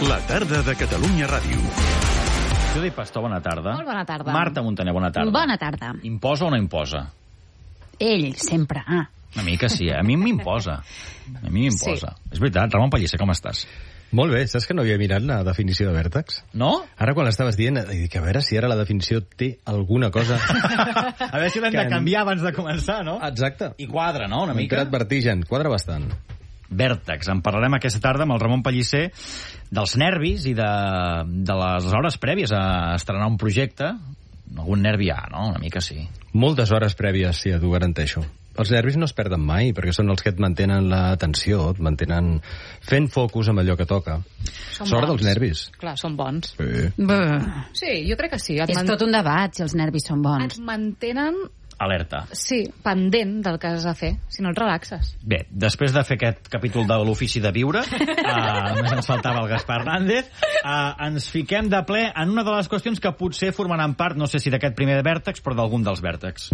La tarda de Catalunya Ràdio. Juli Pastor, bona tarda. Molt bona tarda. Marta Montaner, bona tarda. Bona tarda. Imposa o no imposa? Ell, sempre. A mi que sí, a mi m'imposa. A mi m'imposa. Sí. És veritat. Ramon Pellicer, com estàs? Molt bé, saps que no havia mirat la definició de vèrtex? No? Ara quan l'estaves dient, dic, a veure si ara la definició té alguna cosa... A veure si l'hem de canviar abans de començar, no? Exacte. I quadra, no?, una mica. M'he vertigen, quadra bastant. Vèrtex. En parlarem aquesta tarda amb el Ramon Pellicer dels nervis i de les hores prèvies a estrenar un projecte. Algun nervi hi ha, no? Una mica sí. Moltes hores prèvies, sí, t'ho garanteixo. Els nervis no es perden mai, perquè són els que et mantenen l'atenció, et mantenen fent focus amb allò que toca. Sort dels nervis. Clar, són bons. Sí. Sí, jo crec que sí. És tot un debat, si els nervis són bons. Et mantenen, Alerta. sí, pendent del que has de fer, si no et relaxes. Bé, després de fer aquest capítol de l'ofici de viure, només ens faltava el Gaspar Hernández, ens fiquem de ple en una de les qüestions que potser formaran part, no sé si d'aquest primer vèrtex, però d'algun dels vèrtex.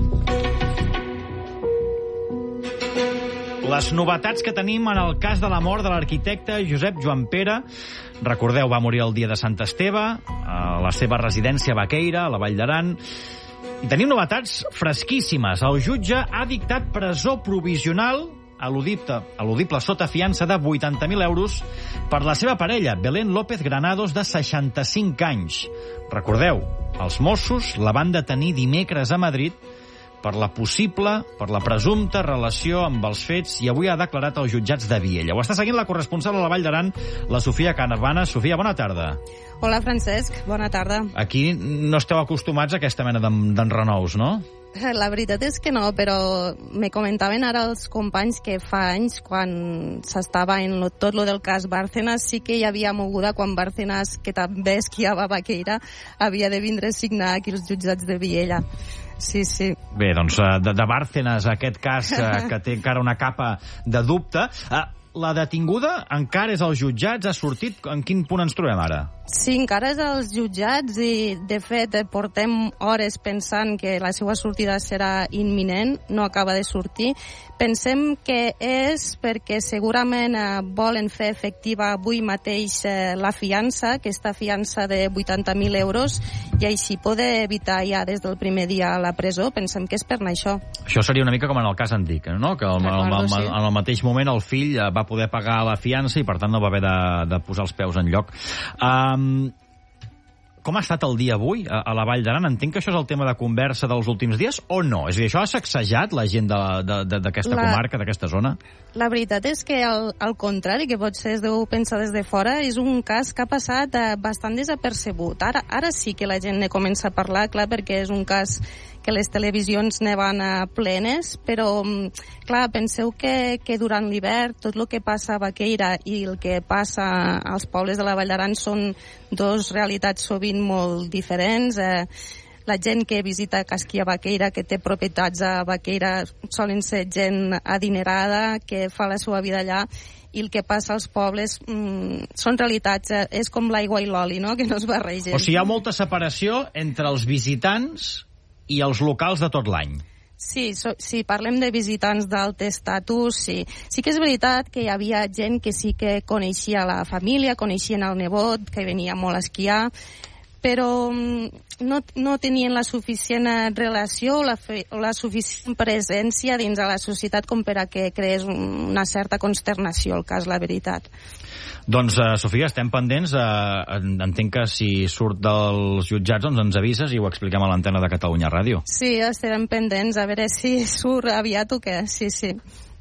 Les novetats que tenim en el cas de la mort de l'arquitecte Josep Joan Pere. Recordeu, va morir el dia de Sant Esteve, a la seva residència a Baqueira, a la Vall d'Aran. I tenim novetats fresquíssimes. El jutge ha dictat presó provisional eludible sota fiança de 80.000 euros per la seva parella, Belén López Granados, de 65 anys. Recordeu, els Mossos la van detenir dimecres a Madrid per la presumpta relació amb els fets, i avui ha declarat als jutjats de Viella. Ho està seguint la corresponsal a la Vall d'Aran, la Sofia Caravana. Sofia, bona tarda. Hola, Francesc, bona tarda. Aquí no esteu acostumats a aquesta mena d'enrenous, no? La veritat és que no, però me comentaven ara els companys que fa anys, quan s'estava en tot lo del cas Bárcenas, sí que hi havia moguda quan Bárcenas, que també esquiava a Baqueira, havia de vindre a signar aquí els jutjats de Viella. Sí, sí. Bé, doncs de Bárcenas, aquest cas que té encara una capa de dubte. La detinguda encara és als jutjats, ha sortit. En quin punt ens trobem ara? Sí, encara és als jutjats i, de fet, portem hores pensant que la seva sortida serà imminent, no acaba de sortir. Pensem que és perquè segurament volen fer efectiva avui mateix la fiança, aquesta fiança de 80.000 euros, i així poder evitar ja des del primer dia a la presó. Pensem que és per això. Això seria una mica com en el cas antic, no? Que en el mateix moment el fill va poder pagar la fiança i per tant no va haver de posar els peus en lloc. Com ha estat el dia avui a la Vall d'Aran? Entenc que això és el tema de conversa dels últims dies o no? És a dir, això ha sacsejat la gent d'aquesta comarca, d'aquesta zona? La veritat és que al contrari, que potser es deu pensar des de fora, és un cas que ha passat bastant desapercebut. Ara sí que la gent ne comença a parlar, clar, perquè és un cas que les televisions ne van plenes, però, clar, penseu que durant l'hivern tot el que passa a Baqueira i el que passa als pobles de la Vall d'Aran són dos realitats sovint molt diferents. La gent que visita Casquí a Baqueira, que té propietats a Baqueira, solen ser gent adinerada, que fa la seva vida allà, i el que passa als pobles són realitats, és com l'aigua i l'oli, no?, que no es barregen. O sigui, hi ha molta separació entre els visitants i els locals de tot l'any. Sí, si parlem de visitants d'alt estatus, sí. Sí que és veritat que hi havia gent que sí que coneixia la família, coneixien el nebot, que venia molt a esquiar, però no tenien la suficient relació o la suficient presència dins de la societat com per a que creés una certa consternació, el cas, la veritat. Doncs, Sofia, estem pendents. Entenc que si surt dels jutjats doncs ens avises i ho expliquem a l'antena de Catalunya Ràdio. Sí, estarem pendents, a veure si surt aviat o què. Sí, sí.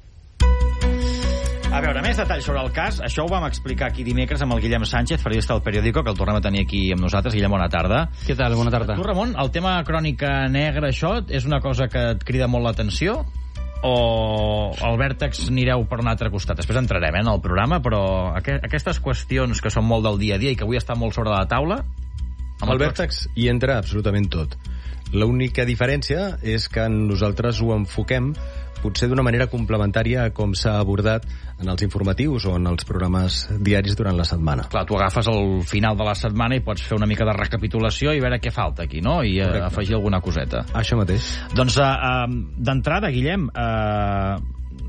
A veure, més detalls sobre el cas. Això ho vam explicar aquí dimecres amb el Guillem Sánchez, periodista del Periódico, que el tornem a tenir aquí amb nosaltres. Guillem, bona tarda. Què tal? Bona tarda. Tu, Ramon, el tema crònica negra, això, és una cosa que et crida molt l'atenció? O al vèrtex anireu per un altre costat? Després entrarem en el programa, però aquestes qüestions que són molt del dia a dia i que avui estan molt sobre la taula... Al vèrtex hi entra absolutament tot. L'única diferència és que nosaltres ho enfoquem potser d'una manera complementària a com s'ha abordat en els informatius o en els programes diaris durant la setmana. Clar, tu agafes el final de la setmana i pots fer una mica de recapitulació i veure què falta aquí, no? I afegir alguna coseta. Això mateix. Doncs, d'entrada, Guillem,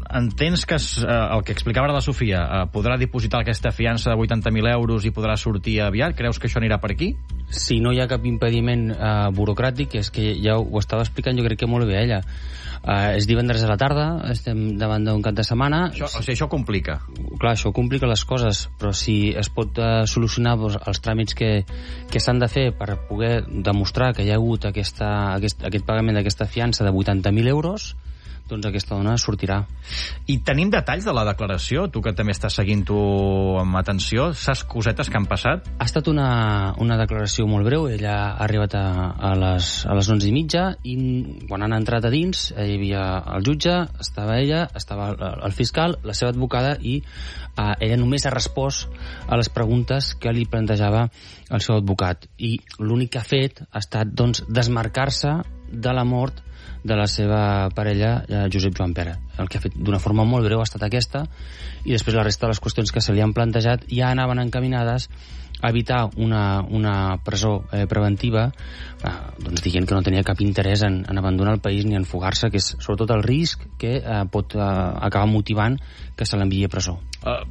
entens que el que explicava ara la Sofia, podrà dipositar aquesta fiança de 80.000 euros i podrà sortir aviat? Creus que això anirà per aquí? Si no hi ha cap impediment burocràtic, és que ja ho estava explicant jo crec que molt bé ella. És divendres a la tarda, estem davant d'un cap de setmana. Això complica. Clar, això complica les coses, però si es pot solucionar els tràmits que s'han de fer per poder demostrar que hi ha hagut aquest pagament d'aquesta fiança de 80.000 euros, doncs aquesta dona sortirà. I tenim detalls de la declaració? Tu que també estàs seguint-ho amb atenció, saps cosetes que han passat? Ha estat una declaració molt breu. Ella ha arribat a les 11:30 i quan han entrat a dins hi havia el jutge, estava ella, estava el fiscal, la seva advocada, i ella només ha respost a les preguntes que li plantejava el seu advocat. I l'únic que ha fet ha estat, doncs, desmarcar-se de la mort de la seva parella, Josep Joan Pera. El que ha fet d'una forma molt breu ha estat aquesta, i després la resta de les qüestions que se li han plantejat ja anaven encaminades a evitar una presó preventiva, doncs dient que no tenia cap interès en abandonar el país ni en fugar-se, que és sobretot el risc que pot acabar motivant que se l'enviï a presó.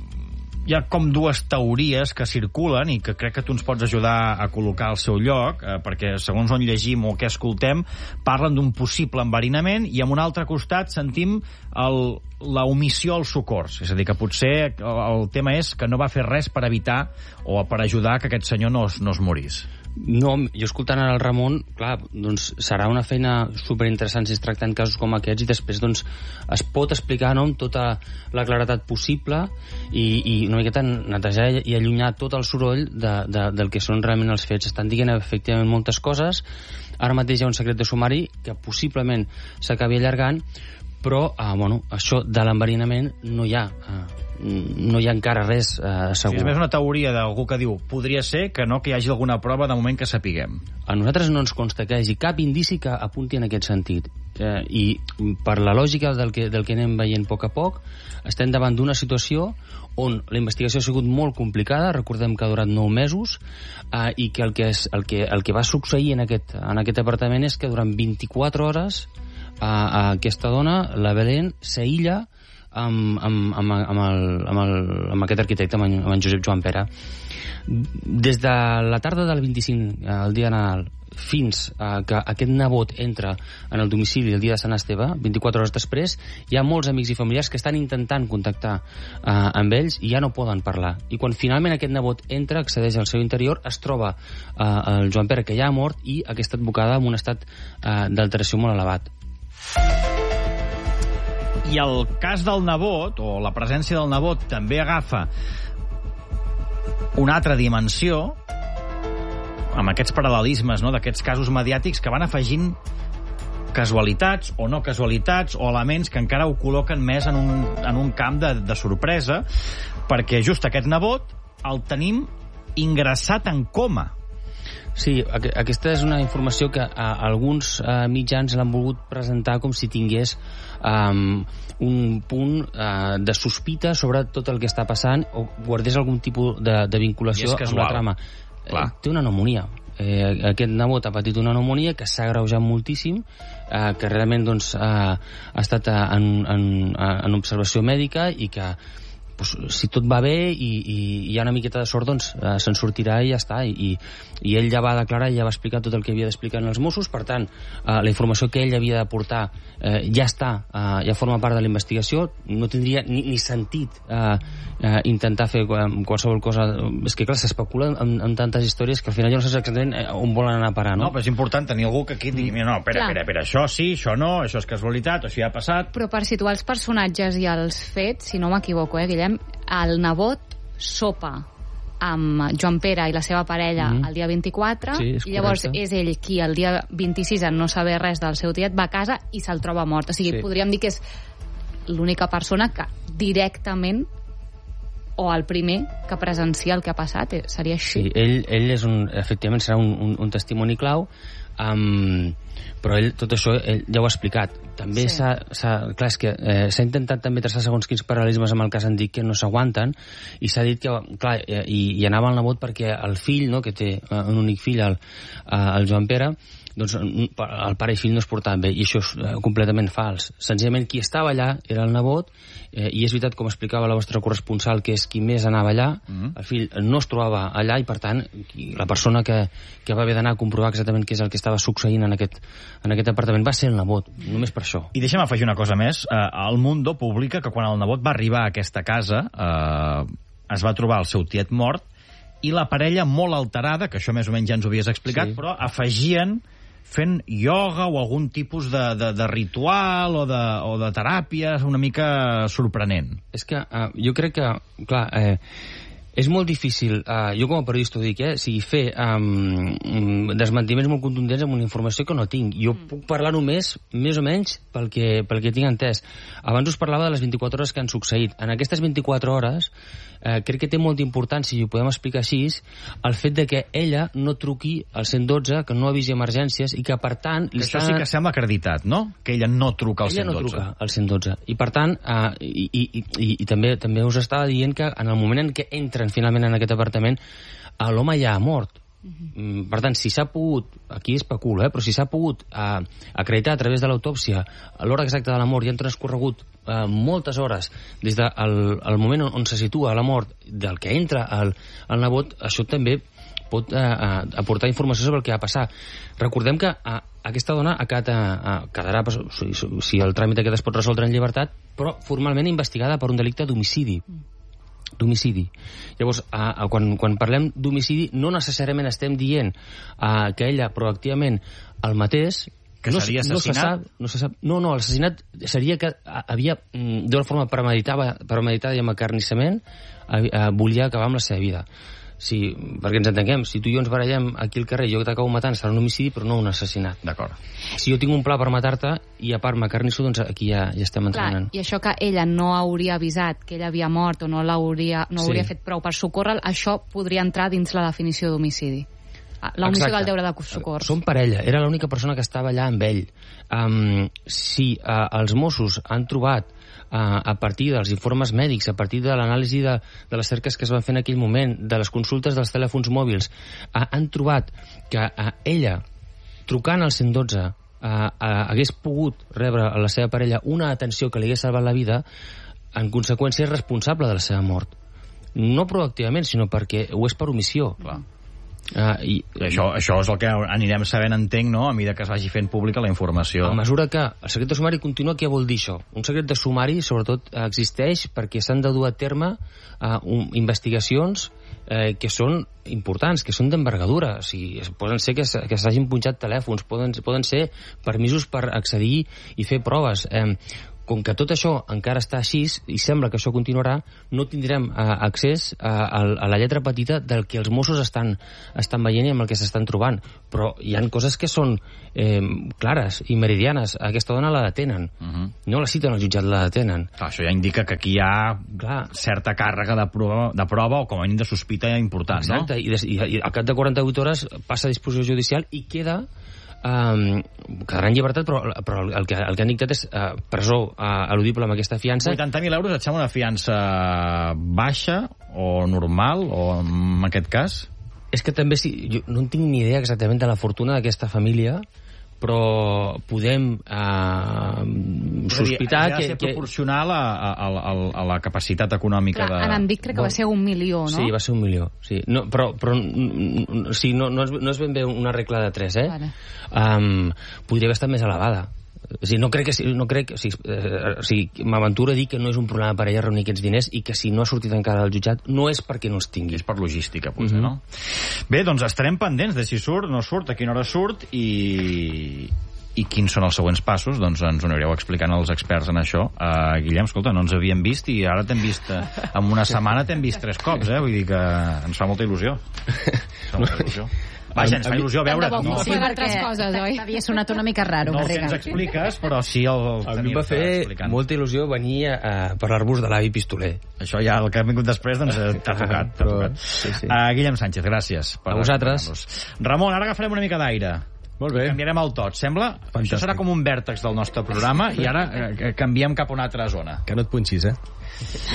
Hi ha com dues teories que circulen i que crec que tu ens pots ajudar a col·locar al seu lloc, perquè segons on llegim o què escoltem, parlen d'un possible enverinament, i en un altre costat sentim la omissió al socors. És a dir, que potser el tema és que no va fer res per evitar o per ajudar que aquest senyor no es morís. No, jo escoltant ara el Ramon, clar, doncs serà una feina superinteressant si es tracten casos com aquests, i després doncs es pot explicar, no, amb tota la claredat possible i una miqueta netejar i allunyar tot el soroll del que són realment els fets. Estan dient efectivament moltes coses. Ara mateix hi ha un secret de sumari que possiblement s'acabi allargant, però això de l'enverinament no hi ha encara res segur. Sí, és més una teoria d'algú que diu podria ser que no, que hi hagi alguna prova de moment que sapiguem. A nosaltres no ens consta que hi hagi cap indici que apunti en aquest sentit, i per la lògica del que anem veient a poc, estem davant d'una situació on la investigació ha sigut molt complicada. Recordem que ha durat 9 mesos, i que el que va succeir en aquest apartament és que durant 24 hores aquesta dona, la Belén, s'aïlla amb aquest arquitecte, amb en Josep Joan Pera. Des de la tarda del 25, el dia de Nadal, fins que aquest nebot entra en el domicili el dia de Sant Esteve, 24 hores després, hi ha molts amics i familiars que estan intentant contactar amb ells i ja no poden parlar. I quan finalment aquest nebot entra, accedeix al seu interior, es troba el Joan Pera, que ja ha mort, i aquesta advocada en un estat d'alteració molt elevat. I el cas del nebot, o la presència del nebot, també agafa una altra dimensió amb aquests paral·lelismes, no?, d'aquests casos mediàtics que van afegint casualitats o no casualitats o elements que encara ho col·loquen més en un camp de sorpresa, perquè just aquest nebot el tenim ingressat en coma. Sí, aquesta és una informació que alguns mitjans l'han volgut presentar com si tingués un punt de sospita sobre tot el que està passant o guardés algun tipus de vinculació amb la trama. Té una pneumònia. Aquest nebot ha patit una pneumònia que s'ha agreujat moltíssim, que realment doncs, ha estat en observació mèdica i que si tot va bé i hi ha una miqueta de sort, doncs se'n sortirà i ja està. I ell ja va declarar, ja va explicar tot el que havia d'explicar als Mossos. Per tant, la informació que ell havia d'aportar ja està, ja forma part de la investigació. No tindria ni sentit intentar fer qualsevol cosa. És que clar, s'especula amb tantes històries que al final ja no saps exactament on volen anar a parar, no? No, però és important tenir algú que aquí digui no, espera, això sí, això no, això és casualitat, això ja ha passat. Però per situar els personatges i els fets, si no m'equivoco, Guillem, el nebot sopa amb Joan Pere i la seva parella el dia 24, i llavors és ell qui el dia 26, en no saber res del seu tiet, va a casa i se'l troba mort. O sigui, podríem dir que és l'única persona que directament, o el primer que presencia el que ha passat, seria així. Sí, ell és efectivament serà un testimoni clau, però ell, tot això, ja ho ha explicat. També clar, és que s'ha intentat també traçar segons quins paral·lelismes amb el cas Andic que no s'aguanten, i s'ha dit que, clar, i anava el nebot perquè el fill, no, que té un únic fill, el Joan Pere, doncs el pare i fill no es portaven bé, i això és completament fals. Senzillament qui estava allà era el nebot, i és veritat, com explicava la vostra corresponsal, que és qui més anava allà, el fill no es trobava allà, i per tant la persona que va haver d'anar a comprovar exactament què és el que estava succeint en aquest apartament va ser el nebot, només per això. I deixa'm afegir una cosa més. El Mundo publica que quan el nebot va arribar a aquesta casa es va trobar el seu tiet mort i la parella molt alterada, que això més o menys ja ens ho havies explicat, però afegien fent ioga o algun tipus de ritual o de teràpia una mica sorprenent. És que jo crec que, clar, és molt difícil, jo com a periodista ho dic, fer desmentiments molt contundents amb una informació que no tinc. Jo puc parlar només, més o menys, pel que tinc entès. Abans us parlava de les 24 hores que han succeït. En aquestes 24 hores crec que té molta importància, i ho podem explicar així, el fet de que ella no truqui al 112, que no avisi emergències, i que, per tant... Això sí que sembla acreditat, no? Que ella no truca al 112. Ella no truca al 112. I, per tant, i també us estava dient que en el moment en què entren finalment en aquest apartament, l'home ja ha mort. Per tant, si s'ha pogut, aquí especulo, però si s'ha pogut acreditar a través de l'autòpsia l'hora exacta de la mort i han transcorregut moltes hores des del moment on se situa la mort del que entra el nebot, això també pot aportar informació sobre el que va passar. Recordem que aquesta dona quedarà, si el tràmit aquest es pot resoldre en llibertat, però formalment investigada per un delicte d'homicidi. Llavors, quan parlem d'homicidi, no necessàriament estem dient que ella proactivament el matés. Que seria assassinat? No se sap. No, l'assassinat seria que havia, d'una forma premeditada i amb acarnissament, volia acabar amb la seva vida. Sí, perquè ens entenguem, si tu i jo ens barallem aquí al carrer i jo t'acabo matant, serà un homicidi però no un assassinat. D'acord. Si jo tinc un pla per matar-te i a part m'acarnisso, doncs aquí ja estem entrenant. Clar, i això que ella no hauria avisat que ella havia mort o no hauria fet prou per socórrer, això podria entrar dins la definició d'homicidi. L'omissió del deure de socors. Són parella, era l'única persona que estava allà amb ell. Si els Mossos han trobat a partir dels informes mèdics, a partir de l'anàlisi de les cerques que es van fer en aquell moment, de les consultes dels telèfons mòbils, han trobat que ella, trucant al 112, hagués pogut rebre a la seva parella una atenció que li hagués salvat la vida, en conseqüència és responsable de la seva mort. No proactivament, sinó perquè ho és per omissió. Clar. I això és el que anirem sabent, entenc, no? A mesura que es vagi fent pública la informació. A mesura que el secret de sumari continua, què vol dir això? Un secret de sumari, sobretot, existeix perquè s'han de dur a terme investigacions que són importants, que són d'envergadura. O sigui, poden ser que s'hagin punxat telèfons, poden ser permisos per accedir i fer proves. Com que tot això encara està així i sembla que això continuarà, no tindrem accés a la lletra petita del que els Mossos estan veient i amb el que s'estan trobant. Però hi han coses que són clares i meridianes. Aquesta dona la detenen. No la citen al jutjat, la detenen. Clar, això ja indica que aquí hi ha certa càrrega de prova o com a mínim de sospita important. Exacte, no? I al cap de 48 hores passa a disposició judicial i quedarà en llibertat, però el que han dictat és presó eludible amb aquesta fiança. 80.000 euros et sembla una fiança baixa o normal, o en aquest cas? És que també jo no en tinc ni idea exactament de la fortuna d'aquesta família, però podem sospitar que... Ha de ser proporcional a la capacitat econòmica de... En Enric crec que va ser 1 milió, no? Sí, va ser 1 milió, sí. No, però sí, no és ben bé una regla de 3, Vale. Podria haver estat més elevada. O sigui, m'aventuro a dir que no és un problema per ella reunir aquests diners i que si no ha sortit encara del jutjat no és perquè no els tingui. És per logística, potser, no? Bé, doncs estarem pendents de si surt, no surt, a quina hora surt i quins són els següents passos, doncs ens ho anireu explicant els experts en això. Guillem, escolta, no ens havíem vist i ara t'hem vist, en una setmana t'hem vist 3 cops, Vull dir que ens fa molta il·lusió. Vaja, ens fa il·lusió veure... Sí, per altres coses, oi? Havia sonat una mica raro. No el que ens expliques, però sí el... A mi va fer molta il·lusió venir a parlar-vos de l'avi Pistoler. Això ja, el que ha vingut després, doncs t'ha tocat. Sí. Guillem Sánchez, gràcies. A vosaltres. Ramon, ara agafarem una mica d'aire. Molt bé. Canviarem el tot, sembla? Fantàstic. Això serà com un vèrtex del nostre programa i ara canviem cap a una altra zona. Que no et punxis,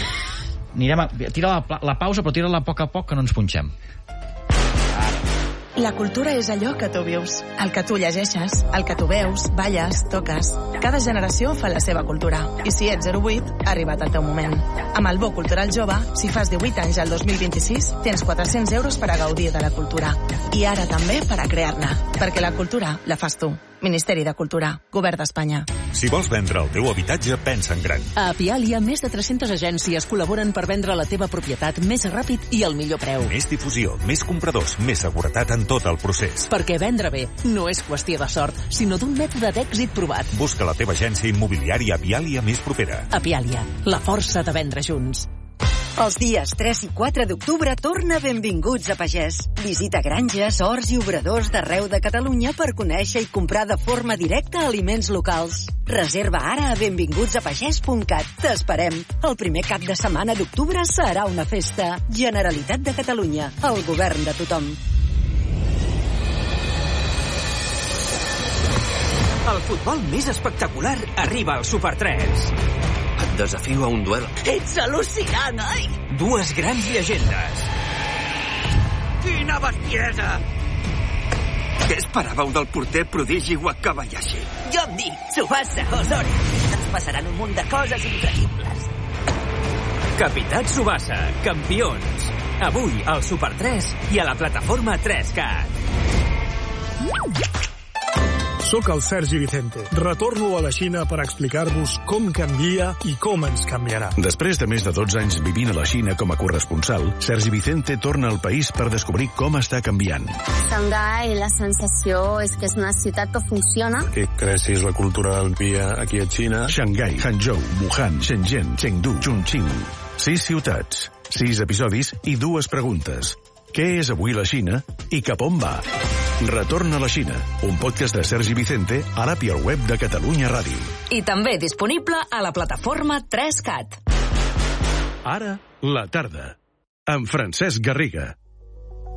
Anirem tira la pausa, però tira-la a poc, que no ens punxem. La cultura és allò que tu vius, el que tu llegeixes, el que tu veus, balles, toques. Cada generació fa la seva cultura. I si ets 08, ha arribat el teu moment. Amb el Bo Cultural Jove, si fas 18 anys al 2026, tens 400 euros per a gaudir de la cultura. I ara també per a crear-ne. Perquè la cultura la fas tu. Ministeri de Cultura, Govern d'Espanya. Si vols vendre el teu habitatge, pensa en gran. A Apialia, més de 300 agències col·laboren per vendre la teva propietat més ràpid i al millor preu. Més difusió, més compradors, més seguretat en tot el procés. Perquè vendre bé no és qüestió de sort, sinó d'un mètode d'èxit provat. Busca la teva agència immobiliària Apialia més propera. Apialia, la força de vendre junts. Els dies 3 i 4 d'octubre torna Benvinguts a Pagès. Visita granges, horts i obradors d'arreu de Catalunya per conèixer i comprar de forma directa aliments locals. Reserva ara a benvingutsapagès.cat. T'esperem. El primer cap de setmana d'octubre serà una festa. Generalitat de Catalunya, el govern de tothom. El futbol més espectacular arriba al Super 3. Et desafio a un duel. Ets al·lucinant, oi? Dues grans llegendes. Quina bestiesa! Què esperàveu del porter prodigi Wakabayashi? Jo em dic Tsubasa Ozora. Ens passaran un munt de coses increïbles. Capità Tsubasa, campions. Avui al Super 3 i a la plataforma 3CAT. Soc el Sergi Vicente. Retorno a la Xina per explicar-vos com canvia i com ens canviarà. Després de més de 12 anys vivint a la Xina com a corresponsal, Sergi Vicente torna al país per descobrir com està canviant. Xangai, la sensació és que és una ciutat que funciona. Que creixis la cultura del dia aquí a Xina. Xangai, Hangzhou, Wuhan, Shenzhen, Chengdu, Chongqing. 6 ciutats, 6 episodis i 2 preguntes. Què és avui la Xina i cap on va? Retorn a la Xina, un podcast de Sergi Vicente a l'app i al web de Catalunya Ràdio. I també disponible a la plataforma 3CAT. Ara, la tarda, amb Francesc Garriga.